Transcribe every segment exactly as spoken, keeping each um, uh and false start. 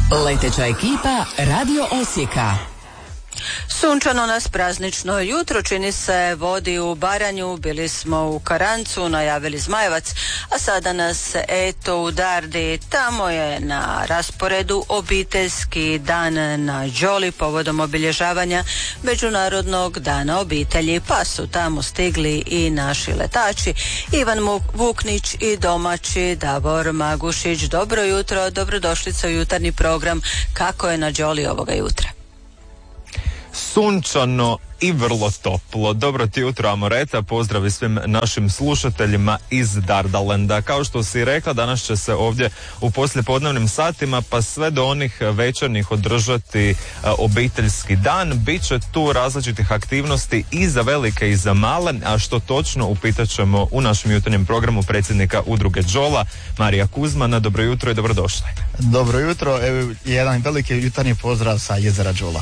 Leteća ekipa Radio Osijeka. Sunčano nas praznično jutro, čini se, vodi u Baranju, bili smo u Karancu, najavili Zmajevac, a sada nas eto u Dardi, tamo je na rasporedu obiteljski dan na Đoli povodom obilježavanja Međunarodnog dana obitelji, pa su tamo stigli i naši letači, Ivan Vuknić i domaći Davor Magušić. Dobro jutro, dobrodošlica u jutarnji program. Kako je na Đoli ovoga jutra? Sunčano i vrlo toplo. Dobro ti jutro, Amoreta. Pozdravi svim našim slušateljima iz Dardalenda. Kao što si rekla, danas će se ovdje u poslijepodnevnim satima pa sve do onih večernjih održati a, obiteljski dan. Biće tu različitih aktivnosti i za velike i za male, a što točno upitat ćemo u našem jutarnjem programu predsjednika udruge Đola, Marija Kuzmana. Dobro jutro i dobrodošli. Dobro jutro, evo jedan veliki jutarnji pozdrav sa jezera Đola.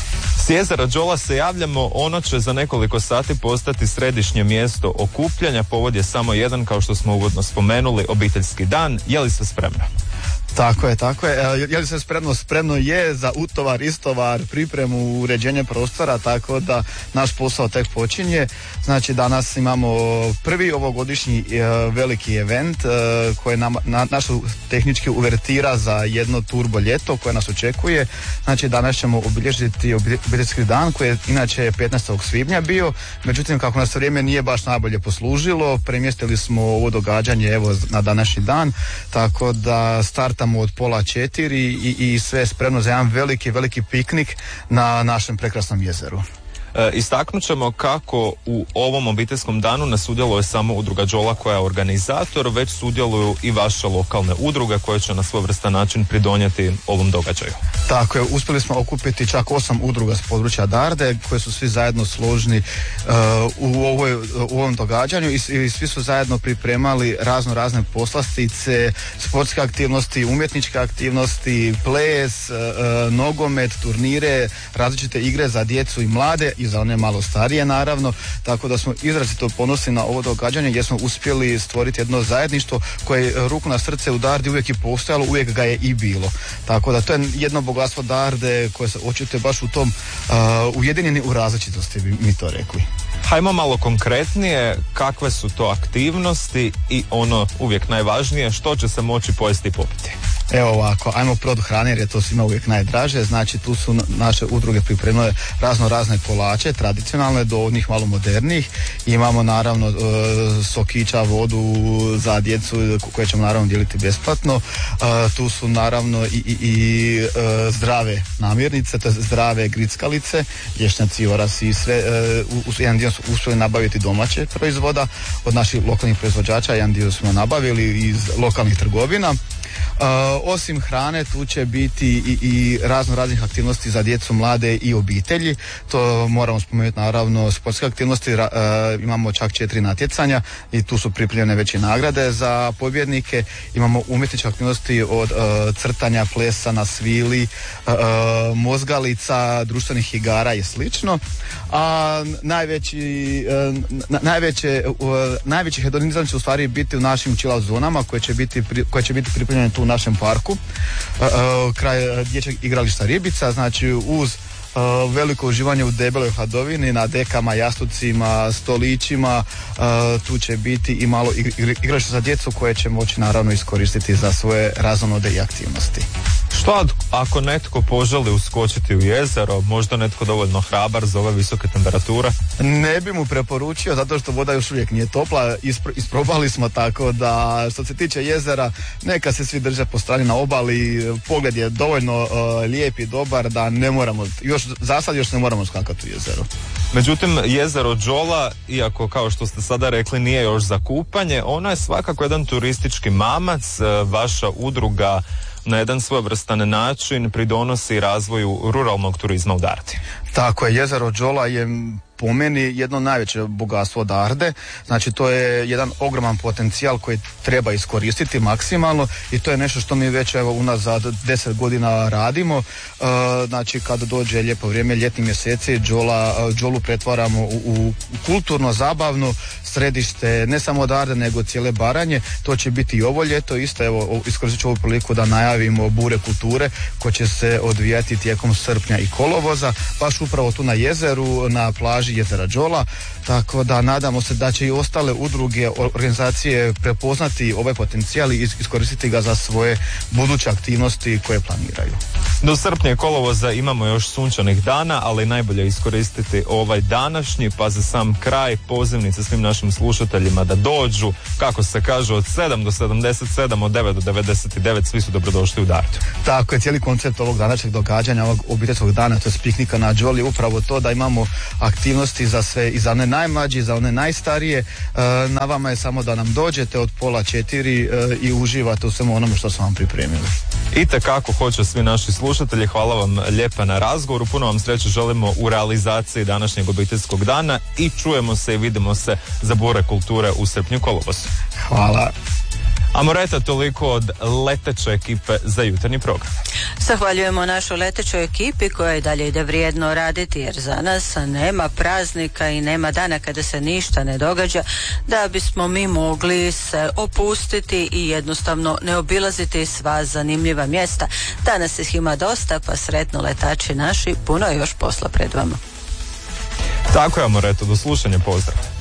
S jezera Đola se javljamo, ono će za nekoliko sati postati središnje mjesto okupljanja. Povod je samo jedan, kao što smo uvodno spomenuli, obiteljski dan. Je li se spremno? Tako je, tako je. Je li se spremno? Spremno je za utovar, istovar, pripremu, uređenje prostora, tako da naš posao tek počinje. Znači danas imamo prvi ovogodišnji veliki event koji nam, na, našu tehnički uvertira za jedno turbo ljeto koje nas očekuje. Znači danas ćemo obilježiti obiteljski dan koji je inače petnaestog svibnja bio, međutim kako nas vrijeme nije baš najbolje poslužilo, premjestili smo ovo događanje evo na današnji dan, tako da starta od pola četiri i, i sve spremno za jedan veliki, veliki piknik na našem prekrasnom jezeru. E, istaknut ćemo kako u ovom obiteljskom danu ne sudjeluje samo udruga Đola koja je organizator, već sudjeluju i vaše lokalne udruge koje će na svojevrstan način pridonijeti ovom događaju. Tako je, uspjeli smo okupiti čak osam udruga s područja Darde koje su svi zajedno složni uh, u, ovoj, u ovom događanju i, i svi su zajedno pripremali razno razne poslastice, sportske aktivnosti, umjetničke aktivnosti, ples, uh, nogomet, turnire, različite igre za djecu i mlade i za one malo starije naravno, tako da smo izrazito ponosni na ovo događanje gdje smo uspjeli stvoriti jedno zajedništvo koje ruku na srce u Dardi uvijek je postojalo, uvijek ga je i bilo. Tako da to je jedno bogatstvo Darde koje se očituje baš u tom uh, ujedinjeni u različitosti, bi mi to rekli. Hajmo malo konkretnije, kakve su to aktivnosti i ono uvijek najvažnije, što će se moći pojesti i popiti? Evo ovako, ajmo prvo do hrane jer je to svima uvijek najdraže, znači tu su naše udruge pripremile razno razne kolače, tradicionalne do onih malo modernijih, imamo naravno e, sokića, vodu za djecu koje ćemo naravno dijeliti besplatno, e, tu su naravno i, i, i e, zdrave namirnice, to je zdrave grickalice, lješnjaci, orasi i sve, e, u, u, jedan dio su uspjeli nabaviti domaće proizvoda od naših lokalnih proizvođača, jedan dio smo nabavili iz lokalnih trgovina. Uh, osim hrane tu će biti i, i razno raznih aktivnosti za djecu, mlade i obitelji. To moramo spomenuti naravno sportske aktivnosti, uh, imamo čak četiri natjecanja i tu su pripremljene već i nagrade za pobjednike. Imamo umjetničke aktivnosti od uh, crtanja, plesa na svili, uh, mozgalica, društvenih igara i slično. A najveći uh, na, najveće uh, najveći hedonizam će u stvari biti u našim chill out zonama koje će biti pri, koje će biti pripremljene tu u našem parku, uh, uh, kraj dječjeg igrališta Ribica, znači uz Uh, veliko uživanje u debeloj hladovini, na dekama, jastucima, stolićima, uh, tu će biti i malo igralište za djecu koje će moći naravno iskoristiti za svoje razonode i aktivnosti. Što ako netko poželi uskočiti u jezero, možda netko dovoljno hrabar za ove visoke temperature? Ne bi mu preporučio zato što voda još uvijek nije topla, Ispro, isprobali smo, tako da što se tiče jezera neka se svi drže po strani na obali, pogled je dovoljno uh, lijep i dobar da ne moramo, još za sad još ne moramo skakati u jezero. Međutim, jezero Đola, iako kao što ste sada rekli nije još za kupanje, ono je svakako jedan turistički mamac, vaša udruga na jedan svojevrstan način pridonosi razvoju ruralnog turizma u Dardi. Tako je, jezero Đola je po meni jedno najveće bogatstvo od Arde. Znači to je jedan ogroman potencijal koji treba iskoristiti maksimalno i to je nešto što mi već evo unazad deset godina radimo. E, znači kada dođe lijepo vrijeme, ljetni mjeseci, Đola, Đolu pretvaramo u, u kulturno, zabavno središte ne samo od Arde nego cijele Baranje. To će biti i ovo ljeto isto. Evo iskoristit ću ovu priliku da najavimo Bure kulture koje će se odvijati tijekom srpnja i kolovoza, baš upravo tu na jezeru, na plaži jezera Đola, tako da nadamo se da će i ostale udruge, organizacije prepoznati ovaj potencijal i iskoristiti ga za svoje buduće aktivnosti koje planiraju. Do srpnja i kolovoza imamo još sunčanih dana, ali najbolje iskoristiti ovaj današnji, pa za sam kraj pozivnice svim našim slušateljima da dođu, kako se kaže, od sedam do sedamdeset sedam, od devet do devedeset devet, svi su dobrodošli u Dardu. Tako je, cijeli koncept ovog današnjeg događanja, ovog obiteljskog dana, to je piknika na Đoli, upravo to da imamo aktivnosti za sve, i za one najmlađe, i za one najstarije. E, na vama je samo da nam dođete od pola četiri e, i uživate u svemu onome što smo vam pripremili. I tekako hoće svi naši slušatelji, hvala vam lijepa na razgovoru, puno vam sreće želimo u realizaciji današnjeg obiteljskog dana i čujemo se i vidimo se za Bure kulture u srpnju kolovozu. Hvala. Amoreta, toliko od leteće ekipe za jutarnji program. Zahvaljujemo našoj letećoj ekipi koja i dalje ide vrijedno raditi, jer za nas nema praznika i nema dana kada se ništa ne događa, da bismo mi mogli se opustiti i jednostavno ne obilaziti sva zanimljiva mjesta. Danas ih ima dosta, pa sretno letači naši, puno je još posla pred vama. Tako je, Amoreto, do slušanja, pozdrav.